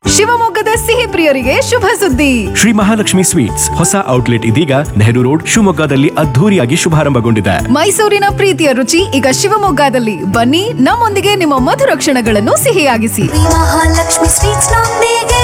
ಶಿವಮೊಗ್ಗದ ಸಿಹಿ ಪ್ರಿಯರಿಗೆ ಶುಭ ಸುದ್ದಿ. ಶ್ರೀ ಮಹಾಲಕ್ಷ್ಮಿ ಸ್ವೀಟ್ಸ್ ಹೊಸ ಔಟ್ಲೆಟ್ ಇದೀಗ ನೆಹರು ರೋಡ್ ಶಿವಮೊಗ್ಗದಲ್ಲಿ ಅದ್ಧೂರಿಯಾಗಿ ಶುಭಾರಂಭಗೊಂಡಿದೆ. ಮೈಸೂರಿನ ಪ್ರೀತಿಯ ರುಚಿ ಈಗ ಶಿವಮೊಗ್ಗದಲ್ಲಿ. ಬನ್ನಿ, ನಮ್ಮೊಂದಿಗೆ ನಿಮ್ಮ ಮಧುರ ಕ್ಷಣಗಳನ್ನು ಸಿಹಿಯಾಗಿಸಿ. ಮಹಾಲಕ್ಷ್ಮಿ ಸ್ವೀಟ್ಸ್ ನೊಂದಿಗೆ.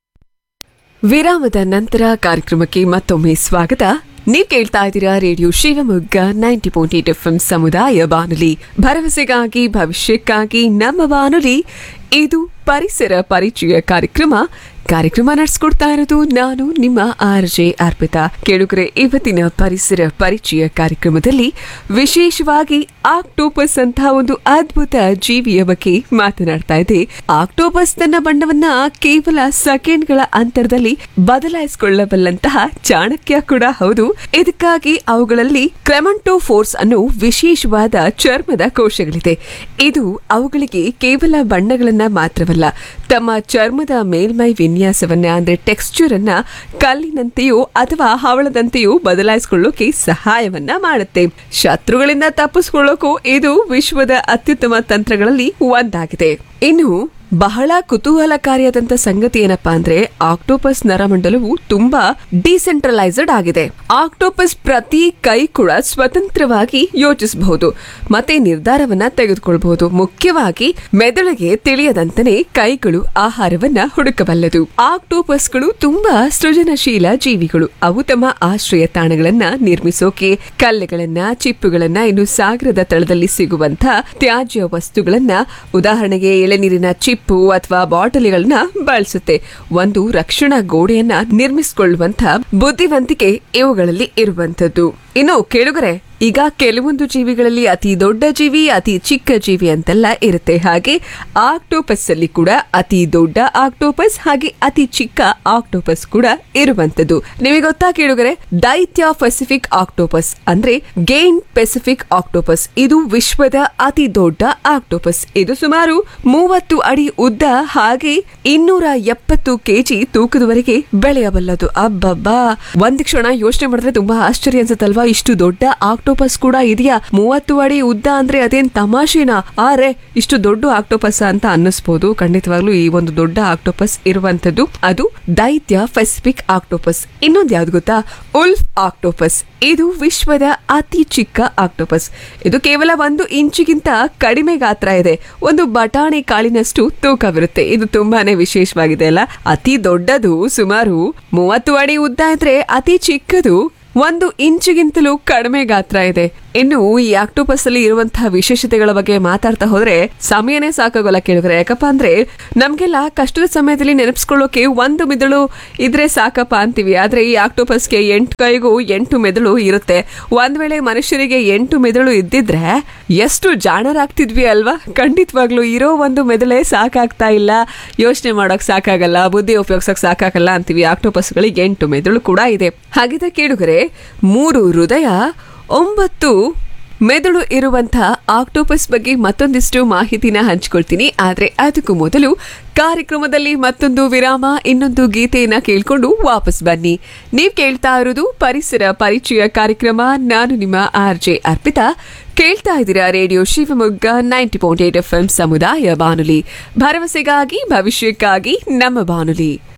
ವಿರಾಮದ ನಂತರ ಕಾರ್ಯಕ್ರಮಕ್ಕೆ ಮತ್ತೊಮ್ಮೆ ಸ್ವಾಗತ. ನೀವು ಕೇಳ್ತಾ ಇದ್ದೀರಾ ರೇಡಿಯೋ ಶಿವಮೊಗ್ಗ 90.8 FM ಸಮುದಾಯ ಬಾನುಲಿ, ಭರವಸೆಗಾಗಿ ಭವಿಷ್ಯಕ್ಕಾಗಿ ನಮ್ಮ ಬಾನುಲಿ. ಇದು ಪರಿಸರ ಪರಿಚಯ ಕಾರ್ಯಕ್ರಮ ನಡೆಸ್ಕೊಡ್ತಾ ಇರೋದು ನಾನು ನಿಮ್ಮ RJ ಅರ್ಪಿತಾ. ಕೇಳುಗರೆ, ಇವತ್ತಿನ ಪರಿಸರ ಪರಿಚಯ ಕಾರ್ಯಕ್ರಮದಲ್ಲಿ ವಿಶೇಷವಾಗಿ ಆಕ್ಟೋಪಸ್ ಅಂತ ಒಂದು ಅದ್ಭುತ ಜೀವಿಯ ಬಗ್ಗೆ ಮಾತನಾಡ್ತಾ ಇದೆ. ಆಕ್ಟೋಪಸ್ ತನ್ನ ಬಣ್ಣವನ್ನ ಕೇವಲ ಸೆಕೆಂಡ್ಗಳ ಅಂತರದಲ್ಲಿ ಬದಲಾಯಿಸಿಕೊಳ್ಳಬಲ್ಲಂತಹ ಚಾಣಕ್ಯ ಕೂಡ ಹೌದು. ಇದಕ್ಕಾಗಿ ಅವುಗಳಲ್ಲಿ ಕ್ರೆಮಂಟೋಫೋರ್ಸ್ ಅನ್ನೋ ವಿಶೇಷವಾದ ಚರ್ಮದ ಕೋಶಗಳಿದೆ. ಇದು ಅವುಗಳಿಗೆ ಕೇವಲ ಬಣ್ಣಗಳನ್ನ ಮಾತ್ರವಲ್ಲ, ತಮ್ಮ ಚರ್ಮದ ಮೇಲ್ಮೈ ವಿನ್ಯಾಸವನ್ನ ಅಂದ್ರೆ ಟೆಕ್ಸ್ಚರ್ ಅನ್ನ ಕಲ್ಲಿನಂತೆಯೋ ಅಥವಾ ಹವಳದಂತೆಯೋ ಬದಲಾಯಿಸಿಕೊಳ್ಳೋಕೆ ಸಹಾಯವನ್ನ ಮಾಡುತ್ತೆ. ಶತ್ರುಗಳಿಂದ ತಪ್ಪಿಸಿಕೊಳ್ಳೋಕು ಇದು ವಿಶ್ವದ ಅತ್ಯುತ್ತಮ ತಂತ್ರಗಳಲ್ಲಿ ಒಂದಾಗಿದೆ. ಇನ್ನು ಬಹಳ ಕುತೂಹಲಕಾರಿಯಾದಂತ ಸಂಗತಿ ಏನಪ್ಪಾ ಅಂದ್ರೆ ಆಕ್ಟೋಪಸ್ ನರಮಂಡಲವು ತುಂಬಾ ಡಿಸೆಂಟ್ರಲೈಸ್ಡ್ ಆಗಿದೆ. ಆಕ್ಟೋಪಸ್ ಪ್ರತಿ ಕೈ ಕೂಡ ಸ್ವತಂತ್ರವಾಗಿ ಯೋಚಿಸಬಹುದು ಮತ್ತೆ ನಿರ್ಧಾರವನ್ನ ತೆಗೆದುಕೊಳ್ಳಬಹುದು. ಮುಖ್ಯವಾಗಿ ಮೆದುಳಿಗೆ ತಿಳಿಯದಂತನೇ ಕೈಗಳು ಆಹಾರವನ್ನ ಹುಡುಕಬಲ್ಲದು. ಆಕ್ಟೋಪಸ್ಗಳು ತುಂಬಾ ಸೃಜನಶೀಲ ಜೀವಿಗಳು. ಅವು ತಮ್ಮ ಆಶ್ರಯ ತಾಣಗಳನ್ನ ನಿರ್ಮಿಸೋಕೆ ಕಲ್ಲುಗಳನ್ನ, ಚಿಪ್ಪುಗಳನ್ನ, ಇನ್ನು ಸಾಗರದ ತಳದಲ್ಲಿ ಸಿಗುವಂತ ತ್ಯಾಜ್ಯ ವಸ್ತುಗಳನ್ನ, ಉದಾಹರಣೆಗೆ ಎಳೆನೀರಿನ ಚಿಪ್ಪು ಅಥವಾ ಬಾಟಲಿಗಳನ್ನ ಬಳಸುತ್ತೆ. ಒಂದು ರಕ್ಷಣಾ ಗೋಡೆಯನ್ನ ನಿರ್ಮಿಸಿಕೊಳ್ಳುವಂತ ಬುದ್ಧಿವಂತಿಕೆ ಇವುಗಳಲ್ಲಿ ಇರುವಂತದ್ದು. ಇನ್ನು ಕೇಳುಗರೆ, ಈಗ ಕೆಲವೊಂದು ಜೀವಿಗಳಲ್ಲಿ ಅತಿ ದೊಡ್ಡ ಜೀವಿ, ಅತಿ ಚಿಕ್ಕ ಜೀವಿ ಅಂತೆಲ್ಲ ಇರುತ್ತೆ. ಹಾಗೆ ಆಕ್ಟೋಪಸ್ ಅಲ್ಲಿ ಕೂಡ ಅತಿ ದೊಡ್ಡ ಆಕ್ಟೋಪಸ್ ಹಾಗೆ ಅತಿ ಚಿಕ್ಕ ಆಕ್ಟೋಪಸ್ ಕೂಡ ಇರುವಂತದ್ದು. ನಿಮಗೆ ಗೊತ್ತಾ ಕೇಳುಗರೆ, ದೈತ್ಯ ಪೆಸಿಫಿಕ್ ಆಕ್ಟೋಪಸ್ ಅಂದ್ರೆ ಗೇನ್ ಪೆಸಿಫಿಕ್ ಆಕ್ಟೋಪಸ್ ಇದು ವಿಶ್ವದ ಅತಿ ದೊಡ್ಡ ಆಕ್ಟೋಪಸ್. ಇದು ಸುಮಾರು 30 ಅಡಿ ಉದ್ದ ಹಾಗೆ 270 kg ತೂಕದವರೆಗೆ ಬೆಳೆಯಬಲ್ಲದು. ಅಬ್ಬಬ್ಬಾ, ಒಂದ್ ಕ್ಷಣ ಯೋಚನೆ ಮಾಡಿದ್ರೆ ತುಂಬಾ ಆಶ್ಚರ್ಯ ಅನ್ಸುತ್ತಲ್ವಾ? ಇಷ್ಟು ದೊಡ್ಡ ಆಕ್ಟೋಪಸ್ ಕೂಡ ಇದೆಯಾ? 30 ಅಡಿ ಉದ್ದ ಅಂದ್ರೆ ಅದೇನ್ ತಮಾಷೆನಾ? ಆರೆ ಇಷ್ಟು ದೊಡ್ಡ ಆಕ್ಟೋಪಸ್ ಅಂತ ಅನ್ನಿಸ್ಬೋದು. ಖಂಡಿತವಾಗ್ಲೂ ಈ ಒಂದು ದೊಡ್ಡ ಆಕ್ಟೋಪಸ್ ಇರುವಂತದ್ದು ಅದು ದೈತ್ಯ ಪೆಸಿಫಿಕ್ ಆಕ್ಟೋಪಸ್. ಇನ್ನೊಂದು ಯಾವ್ದು ಗೊತ್ತಾ? Wolf octopus. ಇದು ವಿಶ್ವದ ಅತಿ ಚಿಕ್ಕ ಆಕ್ಟೋಪಸ್. ಇದು ಕೇವಲ 1 ಇಂಚಿಗಿಂತ ಕಡಿಮೆ ಗಾತ್ರ ಇದೆ. ಒಂದು ಬಟಾಣಿ ಕಾಳಿನಷ್ಟು ತೂಕವಿರುತ್ತೆ. ಇದು ತುಂಬಾನೇ ವಿಶೇಷವಾಗಿದೆ ಅಲ್ಲ? ಅತಿ ದೊಡ್ಡದು ಸುಮಾರು 30 ಅಡಿ ಉದ್ದ ಇದ್ರೆ ಅತಿ ಚಿಕ್ಕದು 1 ಇಂಚಿಗಿಂತಲೂ ಕಡಿಮೆ ಗಾತ್ರ ಇದೆ. ಇನ್ನು ಈ ಆಕ್ಟೋಪಸ್ ಅಲ್ಲಿ ಇರುವಂತಹ ವಿಶೇಷತೆಗಳ ಬಗ್ಗೆ ಮಾತಾಡ್ತಾ ಹೋದ್ರೆ ಸಮಯನೇ ಸಾಕಾಗೋಲ್ಲ ಕೇಳಿದ್ರೆ. ಯಾಕಪ್ಪ ಅಂದ್ರೆ ನಮ್ಗೆಲ್ಲ ಕಷ್ಟದ ಸಮಯದಲ್ಲಿ ನೆನಪಿಸ್ಕೊಳ್ಳೋಕೆ 1 ಮೆದುಳು ಇದ್ರೆ ಸಾಕಪ್ಪ ಅಂತೀವಿ. ಆದ್ರೆ ಈ ಆಕ್ಟೋಪಸ್ಗೆ 8 ಕೈಗೂ 8 ಮೆದುಳು ಇರುತ್ತೆ. ಒಂದ್ ವೇಳೆ ಮನುಷ್ಯರಿಗೆ 8 ಮೆದುಳು ಇದ್ದಿದ್ರೆ ಎಷ್ಟು ಜಾಣರಾಗ್ತಿದ್ವಿ ಅಲ್ವಾ? ಖಂಡಿತವಾಗ್ಲೂ ಇರೋ 1 ಮೆದುಳೇ ಸಾಕಾಗ್ತಾ ಇಲ್ಲ, ಯೋಚನೆ ಮಾಡೋಕ್ ಸಾಕಾಗಲ್ಲ, ಬುದ್ಧಿ ಉಪಯೋಗಿಸಕ್ ಸಾಕಾಗಲ್ಲ ಅಂತೀವಿ. ಆಕ್ಟೋಪಸ್ಗಳಿಗೆ 8 ಮೆದುಳು ಕೂಡ ಇದೆ. ಹಾಗಿದ್ರೆ ಕೇಳುಗರೆ, 3 ಹೃದಯ 9 ಮೆದುಳು ಇರುವಂತಹ ಆಕ್ಟೋಪಸ್ ಬಗ್ಗೆ ಮತ್ತೊಂದಿಷ್ಟು ಮಾಹಿತಿನ ಹಂಚ್ಕೊಳ್ತೀನಿ. ಆದ್ರೆ ಅದಕ್ಕೂ ಮೊದಲು ಕಾರ್ಯಕ್ರಮದಲ್ಲಿ ಮತ್ತೊಂದು ವಿರಾಮ, ಇನ್ನೊಂದು ಗೀತೆಯನ್ನ ಕೇಳ್ಕೊಂಡು ವಾಪಸ್ ಬನ್ನಿ. ನೀವ್ ಕೇಳ್ತಾ ಇರೋದು ಪರಿಸರ ಪರಿಚಯ ಕಾರ್ಯಕ್ರಮ. ನಾನು ನಿಮ್ಮ RJ ಅರ್ಪಿತಾ. ಕೇಳ್ತಾ ಇದ್ದೀರಾ ರೇಡಿಯೋ ಶಿವಮೊಗ್ಗ 90.8 FM ಸಮುದಾಯ ಬಾನುಲಿ, ಭರವಸೆಗಾಗಿ ಭವಿಷ್ಯಕ್ಕಾಗಿ ನಮ್ಮ ಬಾನುಲಿ.